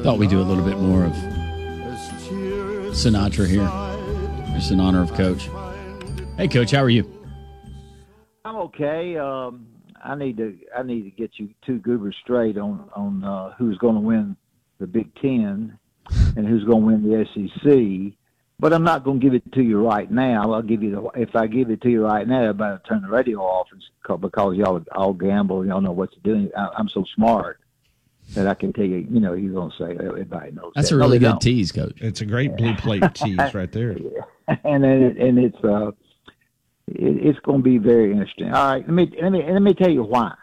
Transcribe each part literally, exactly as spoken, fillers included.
Thought we'd do a little bit more of Sinatra here, just in honor of Coach. Hey, Coach, how are you? I'm okay. Um, I need to I need to get you two goobers straight on on uh, who's going to win the Big Ten and who's going to win the S E C. But I'm not going to give it to you right now. I'll give you the if I give it to you right now, I better turn the radio off because y'all all gamble. Y'all know what to do. I, I'm so smart that I can tell you. You know, you're going to say everybody knows. That's that. a really no, good don't. tease, Coach. It's a great blue plate tease right there. Yeah. And it, and it's uh, it, it's going to be very interesting. All right, let me let me let me tell you why.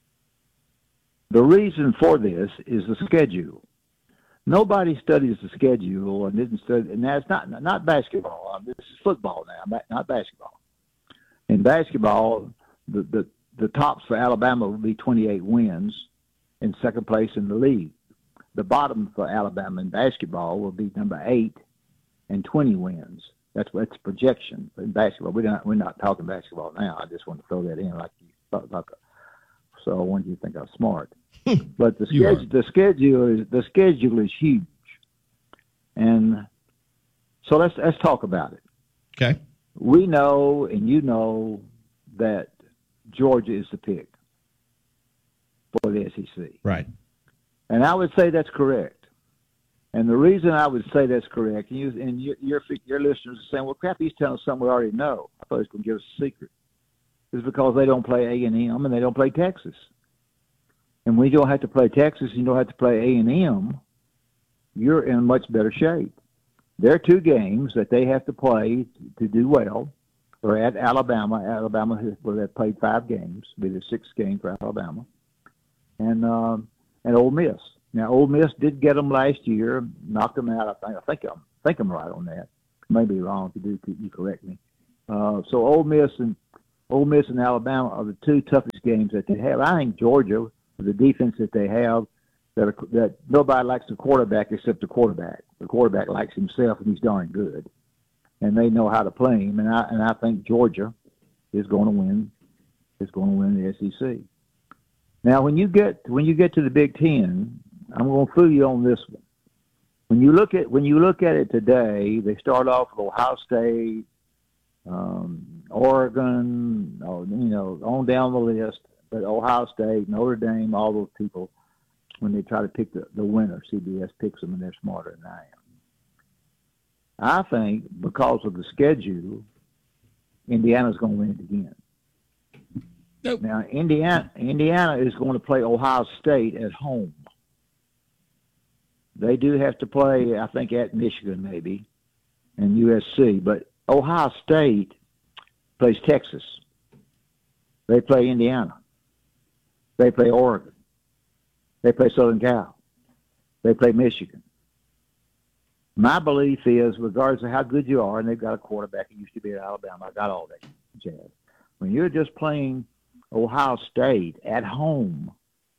The reason for this is the schedule. Nobody studies the schedule and didn't study. And that's not not basketball. This is football now, not basketball. In basketball, the the, the tops for Alabama will be twenty-eight wins, in second place in the league. The bottom for Alabama in basketball will be number eight and twenty wins. That's that's projection in basketball. We're not we're not talking basketball now. I just want to throw that in like you thought like. So I want you to think I'm smart. But the schedule, the schedule is the schedule is huge, and so let's let's talk about it. Okay. We know, and you know, that Georgia is the pick for the S E C. Right. And I would say that's correct. And the reason I would say that's correct, and you and your your, your listeners are saying, "Well, crap, he's telling us something we already know." I thought he was going to give us a secret. Is because they don't play A and M and they don't play Texas. And when you don't have to play Texas, you don't have to play A and M, you're in much better shape. There are two games that they have to play to do well. They're at Alabama. Alabama, where they've played five games, will be the sixth game for Alabama, and um, and Ole Miss. Now, Ole Miss did get them last year, knocked them out. I think I think I'm I think I'm right on that. Maybe wrong. If you do, you correct me. Uh, so Ole Miss and Ole Miss and Alabama are the two toughest games that they have. I think Georgia, with the defense that they have, that are, that nobody likes the quarterback except the quarterback. The quarterback likes himself, and he's darn good, and they know how to play him. And I and I think Georgia is going to win. Is going to win the S E C. Now, when you get when you get to the Big Ten, I'm going to fool you on this one. When you look at when you look at it today, they start off with Ohio State. Um, Oregon, or, you know, on down the list, but Ohio State, Notre Dame, all those people, when they try to pick the, the winner, C B S picks them and they're smarter than I am. I think because of the schedule, Indiana's going to win it again. Nope. Now, Indiana, Indiana is going to play Ohio State at home. They do have to play, I think, at Michigan maybe, and U S C, but Ohio State plays Texas. They play Indiana. They play Oregon. They play Southern Cal. They play Michigan. My belief is, regardless of how good you are, and they've got a quarterback who used to be at Alabama, I got all that jazz. When you're just playing Ohio State at home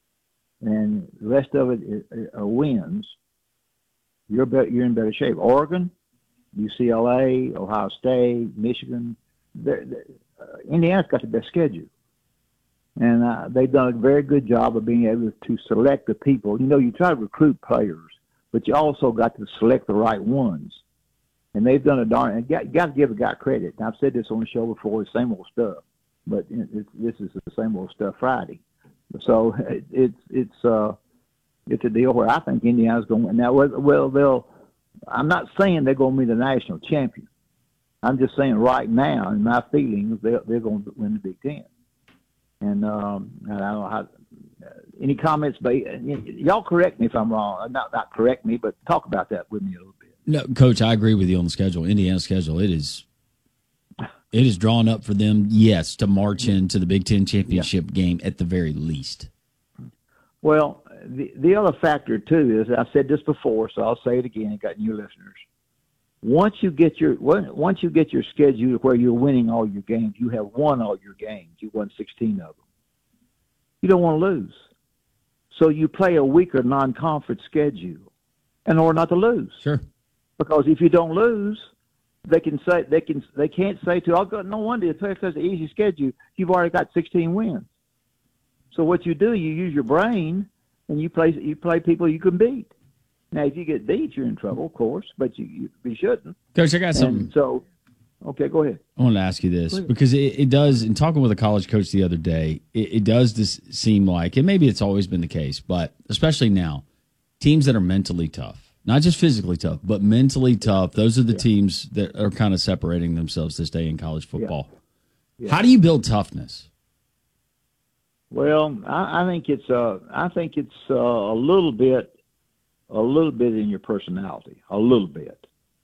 and the rest of it are wins, you're, be- you're in better shape. Oregon, U C L A, Ohio State, Michigan, they're, they're, uh, Indiana's got the best schedule. And uh, they've done a very good job of being able to select the people. You know, you try to recruit players, but you also got to select the right ones. And they've done a darn – and you got to give a guy credit. And I've said this on the show before, the same old stuff. But it's, this is the same old stuff Friday. So it, it's it's uh, it's a deal where I think Indiana's going to win. Now, well, they'll – I'm not saying they're going to be the national champion. I'm just saying right now, in my feelings, they're, they're going to win the Big Ten. And, um, and I don't know how. Uh, any comments? But y'all correct me if I'm wrong. Not not correct me, but talk about that with me a little bit. No, Coach, I agree with you on the schedule. Indiana's schedule, it is it is drawn up for them, yes, to march into the Big Ten championship yeah. game at the very least. Well, the the other factor too is, I said this before, so I'll say it again. I got new listeners. Once you get your once you get your schedule where you're winning all your games, you have won all your games. You won sixteen of them. You don't want to lose, so you play a weaker non-conference schedule, in order not to lose. Sure. Because if you don't lose, they can say they can they can't say to, oh, no wonder it's such an easy schedule. You've already got sixteen wins. So what you do, you use your brain and you play you play people you can beat. Now, if you get beat, you're in trouble, of course, but you, you, you shouldn't. Coach, I got something. And so, okay, go ahead. I want to ask you this because it, it does, in talking with a college coach the other day, it, it does this seem like, and maybe it's always been the case, but especially now, teams that are mentally tough, not just physically tough, but mentally tough, those are the yeah. teams that are kind of separating themselves this day in college football. Yeah. Yeah. How do you build toughness? Well, I, I think it's uh, I think it's uh, a little bit, a little bit in your personality, a little bit.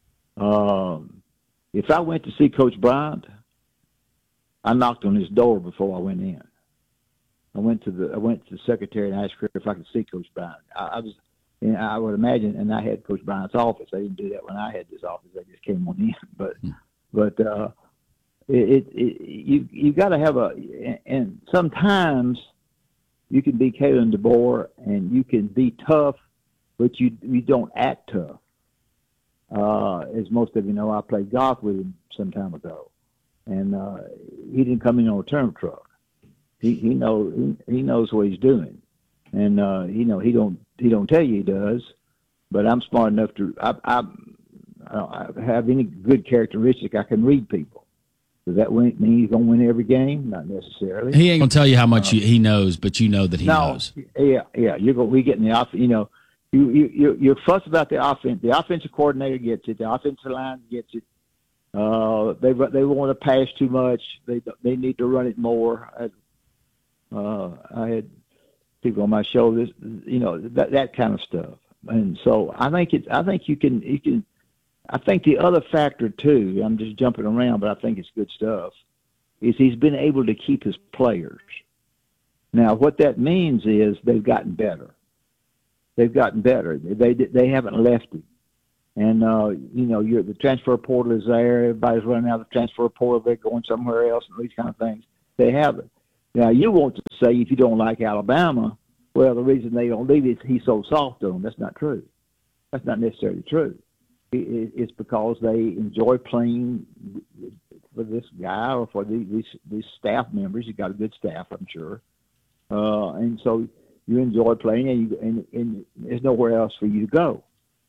Um, if I went to see Coach Bryant, I knocked on his door before I went in. I went to the I went to the secretary and asked her if I could see Coach Bryant. I, I was, and I would imagine, and I had Coach Bryant's office. They didn't do that when I had this office. They just came on in. But, hmm. but uh, it, it, it you you got to have a, and sometimes you can be Kalen DeBoer and you can be tough, but you you don't act tough. Uh, as most of you know, I played golf with him some time ago, and uh, he didn't come in on a term truck. He he knows he, he knows what he's doing, and uh, you know he don't he don't tell you he does. But I'm smart enough to I I, I don't have any good characteristic. I can read people. Does that mean he's gonna win every game? Not necessarily. He ain't gonna tell you how much uh, he knows, but you know that he no, knows. Yeah, yeah. You're gonna we get in the off. You know, you you you you're fuss about the offense. The offensive coordinator gets it. The offensive line gets it. Uh, they they want to pass too much. They they need to run it more. I, uh, I had people on my show. This, you know, that that kind of stuff. And so I think it's. I think you can. You can. I think the other factor too. I'm just jumping around, but I think it's good stuff. Is he's been able to keep his players. Now, what that means is they've gotten better. They've gotten better. They they haven't left him. And, uh, you know, you're, the transfer portal is there. Everybody's running out of the transfer portal. They're going somewhere else and these kind of things. They haven't. Now, you want to say if you don't like Alabama, well, the reason they don't leave is he's so soft on them. That's not true. That's not necessarily true. It, it's because they enjoy playing for this guy or for these, these, these staff members. You've got a good staff, I'm sure. Uh, and so you enjoy playing, and, you, and, and there's nowhere else for you to go.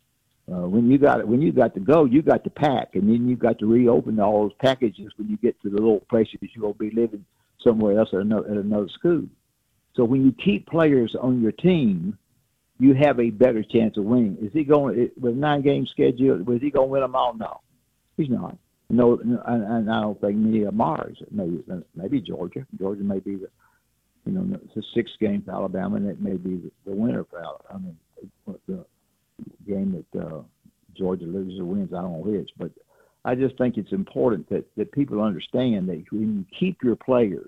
Uh, when you got when you got to go, you got to pack, and then you got to reopen all those packages when you get to the little places you're gonna be living somewhere else at another, at another school. So when you keep players on your team, you have a better chance of winning. Is he going with a nine game schedule? Was he going to win them all? No, he's not. No, and I don't think many of Mars. Maybe maybe Georgia. Georgia may be the you know it's a six game for Alabama, and it may be the, the winner for Alabama. I mean the game that uh, Georgia loses or wins, I don't know which, but I just think it's important that, that people understand that when you keep your players,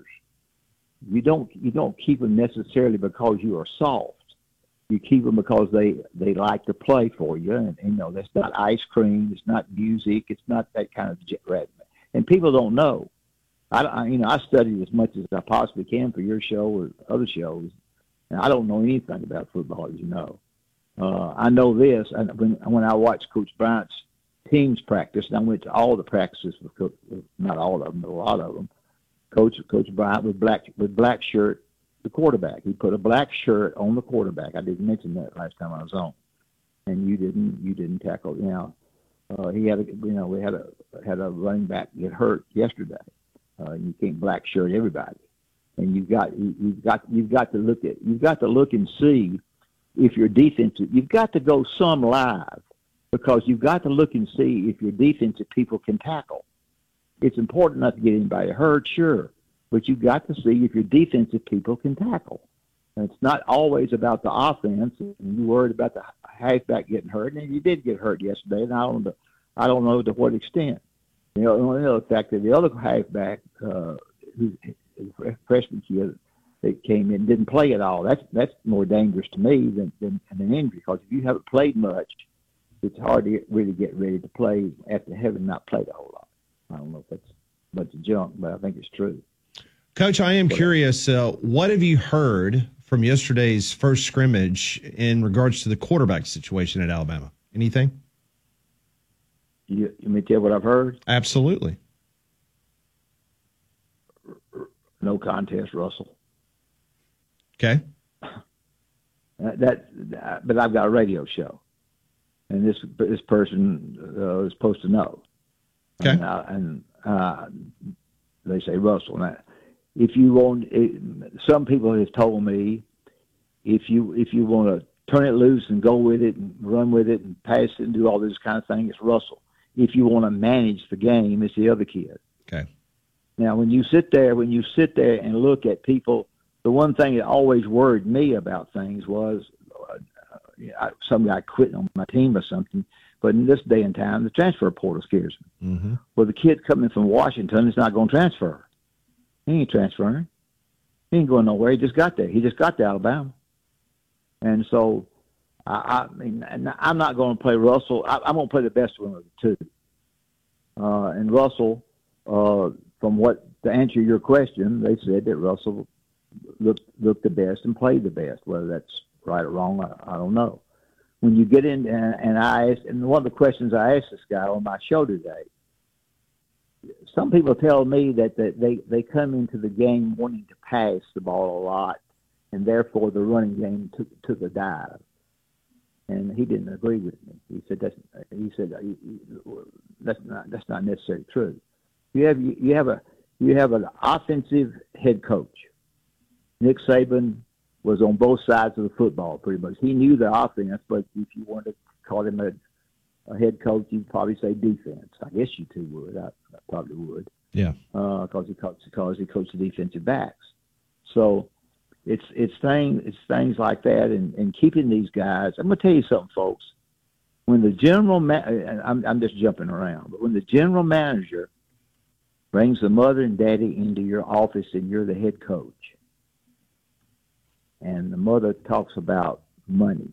you don't you don't keep them necessarily because you are soft. You keep them because they, they like to play for you, and, and you know that's not ice cream, it's not music, it's not that kind of jet. And people don't know. I, I you know I studied as much as I possibly can for your show or other shows, and I don't know anything about football, as you know. Uh, I know this, and when when I watched Coach Bryant's teams practice, and I went to all the practices with Coach, not all of them, but a lot of them. Coach Coach Bryant with black with black shirt, the quarterback. He put a black shirt on the quarterback. I didn't mention that last time I was on, and you didn't you didn't tackle. You know, uh, he had a you know we had a had a running back get hurt yesterday. Uh, you can't black shirt everybody, and you got you, you've got you've got to look at you've got to look and see. If your defensive, you've got to go some live because you've got to look and see if your defensive people can tackle. It's important not to get anybody hurt, sure, but you've got to see if your defensive people can tackle. And it's not always about the offense. And you're worried about the halfback getting hurt, and he did get hurt yesterday, and I don't know, I don't know to what extent. You know, the fact that the other halfback, uh, who's a freshman kid, that came in didn't play at all. That's that's more dangerous to me than, than, than an injury because if you haven't played much, it's hard to get, really get ready to play after having not played a whole lot. I don't know if that's a bunch of junk, but I think it's true. Coach, I am curious, uh, what have you heard from yesterday's first scrimmage in regards to the quarterback situation at Alabama? Anything? You, you may tell what I've heard? Absolutely. No contest, Russell. Okay. Uh, that, uh, but I've got a radio show, and this this person uh, is supposed to know. Okay. And, uh, and uh, they say Russell. Now, if you want, it, some people have told me, if you if you want to turn it loose and go with it and run with it and pass it and do all this kind of thing, it's Russell. If you want to manage the game, it's the other kid. Okay. Now, when you sit there, when you sit there and look at people, the one thing that always worried me about things was uh, some guy quitting on my team or something. But in this day and time, the transfer portal scares me. Mm-hmm. Well, the kid coming from Washington is not going to transfer. He ain't transferring. He ain't going nowhere. He just got there. He just got to Alabama. And so, I, I mean, I'm not going to play Russell. I, I'm going to play the best one of the two. Uh, and Russell, uh, from what, to answer your question, they said that Russell looked, looked the best and played the best. Whether that's right or wrong, I, I don't know. When you get in, and, and I asked, and one of the questions I asked this guy on my show today, some people tell me that, that they, they come into the game wanting to pass the ball a lot, and therefore the running game took, took a dive. And he didn't agree with me. He said that's he said that's not that's not necessarily true. You have you, you have a you have an offensive head coach. Nick Saban was on both sides of the football pretty much. He knew the offense, but if you wanted to call him a, a head coach, you'd probably say defense. I guess you two would. I, I probably would. Yeah. Because uh, he coached because he coached the defensive backs. So it's it's things it's things like that, and, and keeping these guys. I'm going to tell you something, folks. When the general ma- I'm I'm just jumping around, but when the general manager brings the mother and daddy into your office and you're the head coach, and the mother talks about money,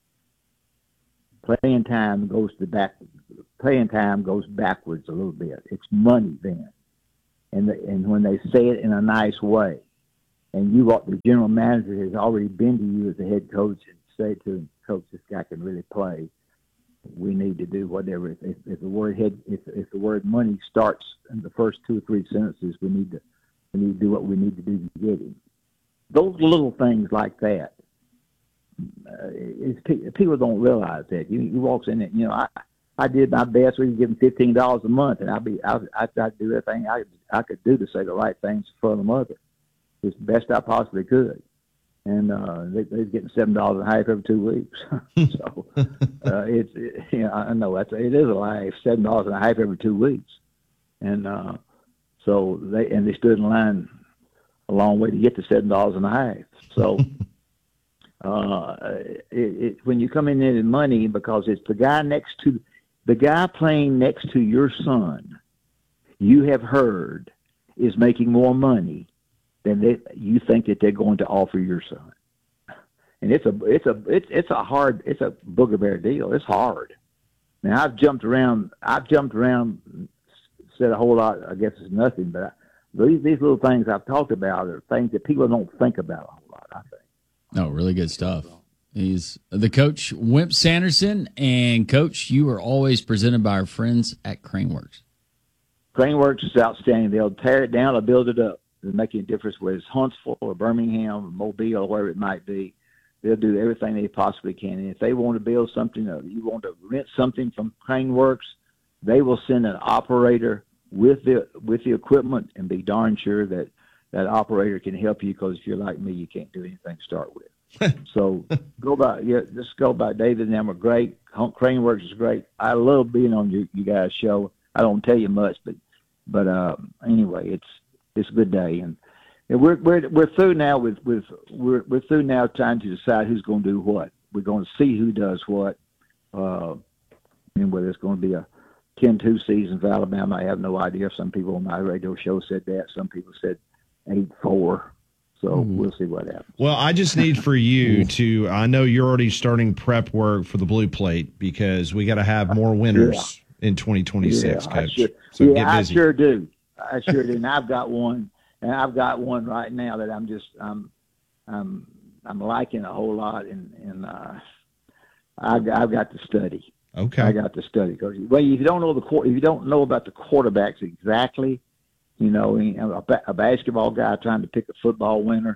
playing time goes to back. Playing time goes backwards a little bit. It's money then, and the, and when they say it in a nice way, and you, the general manager, has already been to you as a head coach and say to him, "Coach, this guy can really play. We need to do whatever." If, if the word head, if, if the word money starts in the first two or three sentences, we need to we need to do what we need to do to get him. Those little things like that, uh, it's, people don't realize that. You, you walks in it, you know, I, I did my best. We could give him fifteen dollars a month, and I'd be, I, I tried to do everything I, I could do to say the right things for the mother, as best I possibly could. And uh, they, they're getting seven dollars and a half every two weeks. so uh, it's, it, you know, I know that's it is a life, seven dollars and a half every two weeks. And uh, so they and they stood in line a long way to get to seven dollars and a half. So uh, it, it, when you come in there in money, because it's the guy next to the guy playing next to your son, you have heard is making more money than they, you think that they're going to offer your son. And it's a it's a it's it's a hard it's a booger bear deal. It's hard. Now I've jumped around. I've jumped around. Said a whole lot. I guess it's nothing, but. I, These, these little things I've talked about are things that people don't think about a whole lot, I think. No, really good stuff. He's the coach, Wimp Sanderson. And, Coach, you are always presented by our friends at Craneworks. Craneworks is outstanding. They'll tear it down or build it up. It doesn't make any difference whether it's Huntsville or Birmingham or Mobile or wherever it might be. They'll do everything they possibly can. And if they want to build something or you want to rent something from Craneworks, they will send an operator with the with the equipment and be darn sure that that operator can help you, because if you're like me, you can't do anything to start with. So go by, yeah, just go by. David and them are great. Craneworks is great. I love being on your, you guys' show. I don't tell you much, but but uh, anyway, it's it's a good day, and, and we're we're we're through now with with we're we're through now trying to decide who's going to do what. We're going to see who does what, uh, and whether it's going to be a ten two season for Alabama. I have no idea. Some people on my radio show said that. Some people said eight four. So mm-hmm. we'll see what happens. Well, I just need for you to, I know you're already starting prep work for the Blue Plate, because we got to have more winners yeah. in twenty twenty-six, yeah, Coach. Sure, so yeah, get busy. I sure do. I sure do. And I've got one, and I've got one right now that I'm just, I'm, I'm, I'm liking a whole lot. And, and uh, I've, I've got to study. Okay. I got to study, because well, if you don't know the if you don't know about the quarterbacks exactly, you know, a, a basketball guy trying to pick a football winner,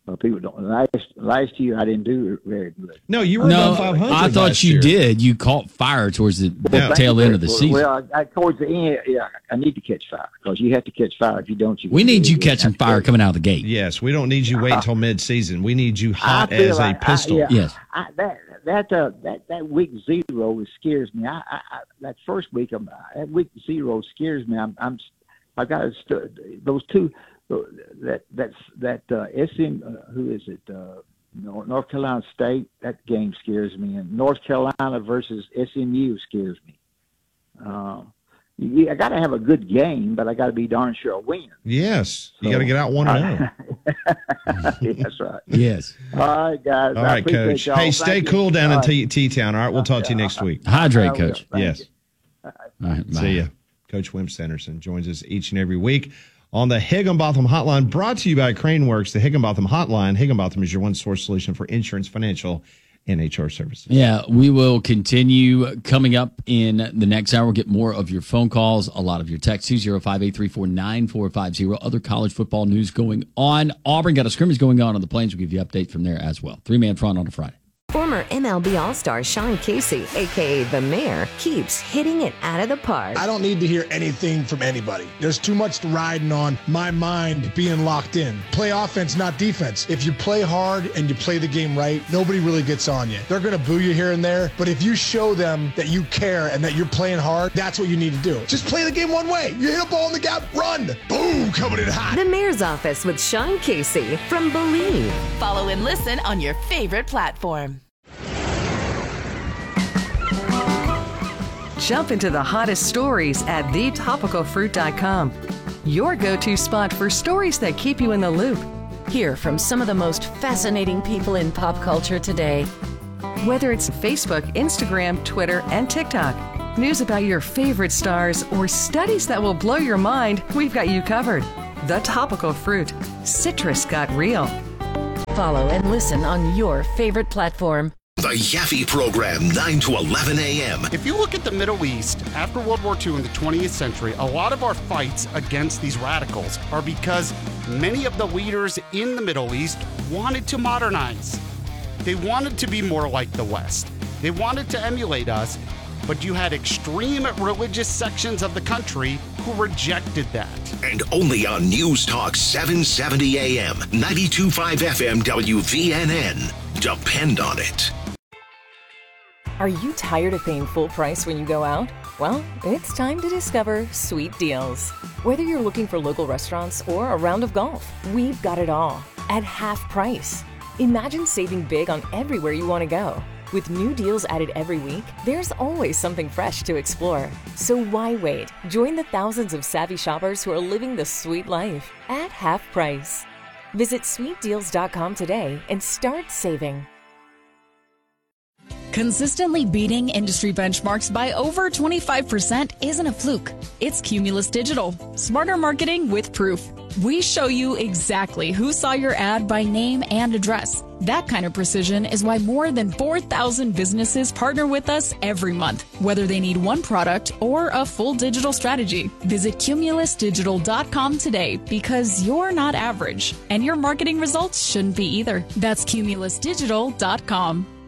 Uh, people don't. Last last year I didn't do very good. No, you were No, above five hundred. I thought last you year. did. You caught fire towards the Yeah. tail end of the well, season. Well, I, I, towards the end, yeah, I need to catch fire because you have to catch fire. If you don't, you We need you catching have to fire catch- coming out of the gate. Yes, we don't need you wait until mid-season. We need you I hot feel as like a pistol. I, yeah, Yes. I, that that uh, that that week zero scares me. I, I, I that first week, of, that week zero scares me. I'm, I'm I got st- those two. That that's that uh, S M. Uh, who is it? Uh, North Carolina State. That game scares me, and North Carolina versus S M U scares me. Uh, yeah, I got to have a good game, but I got to be darn sure I win. Yes, you So, got to get out one and zero. Yeah, that's right. Yes. All right, guys. All I right, appreciate Coach. y'all. Hey, Thank stay you. cool down All in right. T- T-Town. All right, we'll talk to you next week. Hydrate, I will. Coach. Thank Yes. you. All right, bye. See ya. Coach Wimp Sanderson joins us each and every week on the Higginbotham Hotline, brought to you by Craneworks, the Higginbotham Hotline. Higginbotham is your one-source solution for insurance, financial, and H R services. Yeah, we will continue coming up in the next hour. We'll get more of your phone calls, a lot of your texts, two oh five, eight three four, nine four five oh. Other college football news going on. Auburn got a scrimmage going on on the Plains. We'll give you an update from there as well. Three-man front on a Friday. Former M L B All-Star Sean Casey, a k a. The Mayor, keeps hitting it out of the park. I don't need to hear anything from anybody. There's too much riding on my mind being locked in. Play offense, not defense. If you play hard and you play the game right, nobody really gets on you. They're going to boo you here and there, but if you show them that you care and that you're playing hard, that's what you need to do. Just play the game one way. You hit a ball in the gap, run. Boom, coming in hot. The Mayor's Office with Sean Casey from Believe. Follow and listen on your favorite platform. Jump into the hottest stories at the topical fruit dot com. Your go-to spot for stories that keep you in the loop. Hear from some of the most fascinating people in pop culture today. Whether it's Facebook, Instagram, Twitter, and TikTok. News about your favorite stars or studies that will blow your mind, we've got you covered. The Topical Fruit. Citrus got real. Follow and listen on your favorite platform. The Yaffe Program, nine to eleven a.m. If you look at the Middle East, after World War Two in the twentieth century, a lot of our fights against these radicals are because many of the leaders in the Middle East wanted to modernize. They wanted to be more like the West. They wanted to emulate us, but you had extreme religious sections of the country who rejected that. And only on News Talk seven seventy a.m., ninety-two point five F M W V N N. Depend on it. Are you tired of paying full price when you go out? Well, it's time to discover Sweet Deals. Whether you're looking for local restaurants or a round of golf, we've got it all at half price. Imagine saving big on everywhere you want to go. With new deals added every week, there's always something fresh to explore. So why wait? Join the thousands of savvy shoppers who are living the sweet life at half price. Visit sweet deals dot com today and start saving. Consistently beating industry benchmarks by over twenty-five percent isn't a fluke. It's Cumulus Digital. Smarter marketing with proof. We show you exactly who saw your ad by name and address. That kind of precision is why more than four thousand businesses partner with us every month, whether they need one product or a full digital strategy. Visit cumulus digital dot com today because you're not average, and your marketing results shouldn't be either. That's cumulus digital dot com.